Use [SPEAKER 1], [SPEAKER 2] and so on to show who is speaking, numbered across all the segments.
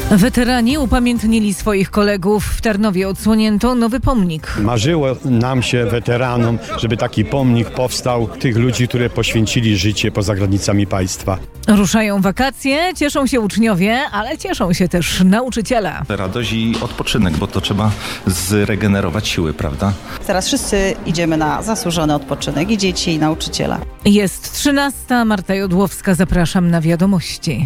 [SPEAKER 1] Weterani upamiętnili swoich kolegów. W Tarnowie odsłonięto nowy pomnik.
[SPEAKER 2] Marzyło nam się, weteranom, żeby taki pomnik powstał tych ludzi, którzy poświęcili życie poza granicami państwa.
[SPEAKER 1] Ruszają wakacje, cieszą się uczniowie, ale cieszą się też nauczyciele.
[SPEAKER 3] Radość i odpoczynek, bo to trzeba zregenerować siły, prawda?
[SPEAKER 4] Teraz wszyscy idziemy na zasłużony odpoczynek, i dzieci, i nauczyciele.
[SPEAKER 1] Jest 13. Marta Jodłowska, zapraszam na wiadomości.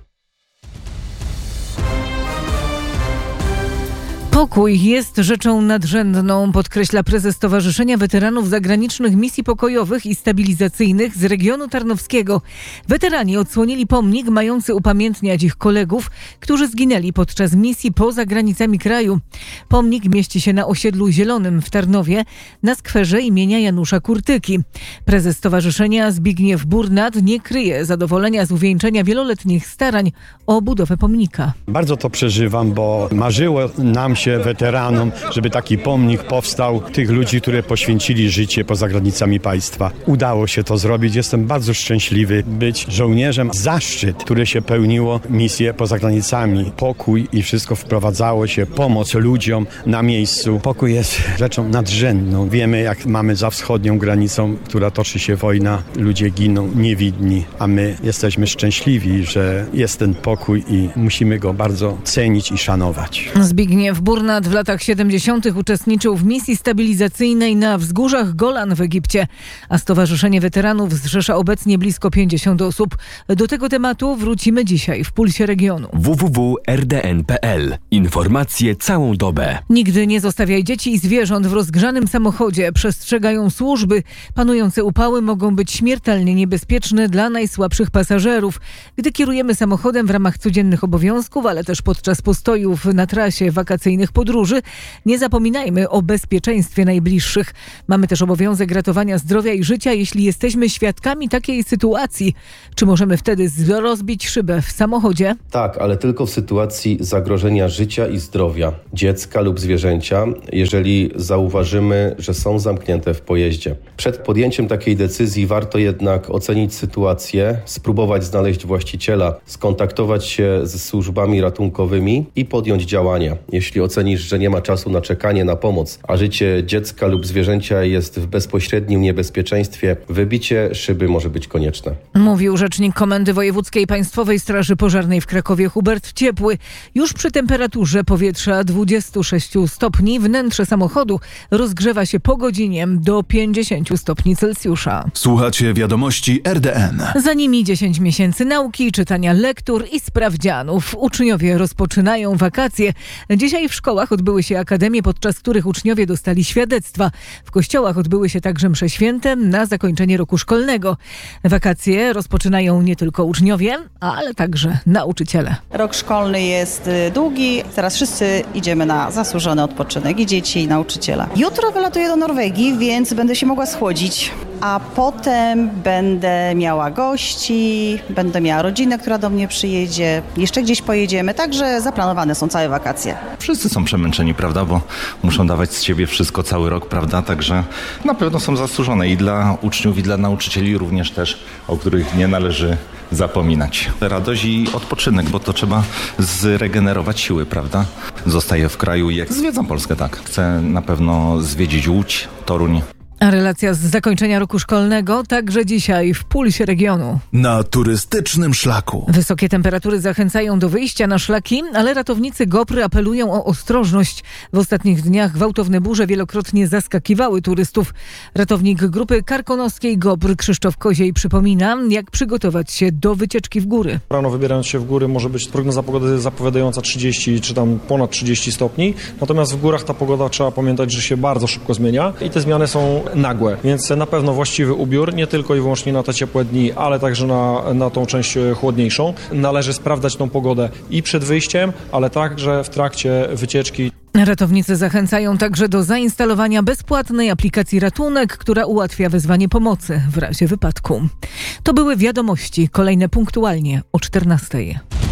[SPEAKER 1] Pokój jest rzeczą nadrzędną, podkreśla prezes Stowarzyszenia Weteranów Zagranicznych Misji Pokojowych i Stabilizacyjnych z regionu tarnowskiego. Weterani odsłonili pomnik mający upamiętniać ich kolegów, którzy zginęli podczas misji poza granicami kraju. Pomnik mieści się na osiedlu Zielonym w Tarnowie na skwerze imienia Janusza Kurtyki. Prezes stowarzyszenia Zbigniew Burnat nie kryje zadowolenia z uwieńczenia wieloletnich starań o budowę pomnika.
[SPEAKER 2] Bardzo to przeżywam, bo marzyło nam się, weteranom, żeby taki pomnik powstał tych ludzi, którzy poświęcili życie poza granicami państwa. Udało się to zrobić. Jestem bardzo szczęśliwy być żołnierzem. Zaszczyt, który się pełniło misję poza granicami. Pokój i wszystko wprowadzało się. Pomoc ludziom na miejscu. Pokój jest rzeczą nadrzędną. Wiemy, jak mamy za wschodnią granicą, która toczy się wojna. Ludzie giną niewidni, a my jesteśmy szczęśliwi, że jest ten pokój i musimy go bardzo cenić i szanować.
[SPEAKER 1] Zbigniew Burnat w latach 70. uczestniczył w misji stabilizacyjnej na wzgórzach Golan w Egipcie, a Stowarzyszenie Weteranów zrzesza obecnie blisko 50 osób. Do tego tematu wrócimy dzisiaj w Pulsie Regionu.
[SPEAKER 5] www.rdn.pl. Informacje całą dobę.
[SPEAKER 1] Nigdy nie zostawiaj dzieci i zwierząt w rozgrzanym samochodzie. Przestrzegają służby. Panujące upały mogą być śmiertelnie niebezpieczne dla najsłabszych pasażerów. Gdy kierujemy samochodem w ramach codziennych obowiązków, ale też podczas postojów na trasie wakacyjnych podróży, nie zapominajmy o bezpieczeństwie najbliższych. Mamy też obowiązek ratowania zdrowia i życia, jeśli jesteśmy świadkami takiej sytuacji. Czy możemy wtedy rozbić szybę w samochodzie?
[SPEAKER 6] Tak, ale tylko w sytuacji zagrożenia życia i zdrowia dziecka lub zwierzęcia, jeżeli zauważymy, że są zamknięte w pojeździe. Przed podjęciem takiej decyzji warto jednak ocenić sytuację, spróbować znaleźć właściciela, skontaktować się z służbami ratunkowymi i podjąć działania. Jeśli ocenisz, że nie ma czasu na czekanie na pomoc, a życie dziecka lub zwierzęcia jest w bezpośrednim niebezpieczeństwie, wybicie szyby może być konieczne.
[SPEAKER 1] Mówił rzecznik Komendy Wojewódzkiej Państwowej Straży Pożarnej w Krakowie Hubert Ciepły. Już przy temperaturze powietrza 26 stopni wnętrze samochodu rozgrzewa się po godzinie do 50 stopni Celsjusza.
[SPEAKER 5] Słuchacie wiadomości RDN.
[SPEAKER 1] Za nimi 10 miesięcy nauki, czytania lektur i sprawdzianów. Uczniowie rozpoczynają wakacje. Dzisiaj w szkołach odbyły się akademie, podczas których uczniowie dostali świadectwa. W kościołach odbyły się także msze święte na zakończenie roku szkolnego. Wakacje rozpoczynają nie tylko uczniowie, ale także nauczyciele.
[SPEAKER 4] Rok szkolny jest długi. Teraz wszyscy idziemy na zasłużony odpoczynek, i dzieci, i nauczyciele. Jutro wylatuję do Norwegii, więc będę się mogła schłodzić. A potem będę miała gości, będę miała rodzinę, która do mnie przyjedzie. Jeszcze gdzieś pojedziemy, także zaplanowane są całe wakacje.
[SPEAKER 3] Wszyscy są przemęczeni, prawda, bo muszą dawać z siebie wszystko cały rok, prawda, także na pewno są zasłużone i dla uczniów, i dla nauczycieli również też, o których nie należy zapominać. Radość i odpoczynek, bo to trzeba zregenerować siły, prawda. Zostaję w kraju i zwiedzam Polskę, tak. Chcę na pewno zwiedzić Łódź, Toruń.
[SPEAKER 1] A relacja z zakończenia roku szkolnego także dzisiaj w Pulsie Regionu.
[SPEAKER 5] Na turystycznym szlaku.
[SPEAKER 1] Wysokie temperatury zachęcają do wyjścia na szlaki, ale ratownicy GOPR apelują o ostrożność. W ostatnich dniach gwałtowne burze wielokrotnie zaskakiwały turystów. Ratownik grupy karkonoskiej GOPR Krzysztof Koziej przypomina, jak przygotować się do wycieczki w góry.
[SPEAKER 7] Rano wybierając się w góry może być prognoza pogody zapowiadająca 30 czy tam ponad 30 stopni. Natomiast w górach ta pogoda, trzeba pamiętać, że się bardzo szybko zmienia i te zmiany są nagłe, więc na pewno właściwy ubiór, nie tylko i wyłącznie na te ciepłe dni, ale także na tą część chłodniejszą. Należy sprawdzać tą pogodę i przed wyjściem, ale także w trakcie wycieczki.
[SPEAKER 1] Ratownicy zachęcają także do zainstalowania bezpłatnej aplikacji Ratunek, która ułatwia wezwanie pomocy w razie wypadku. To były wiadomości, kolejne punktualnie o 14:00.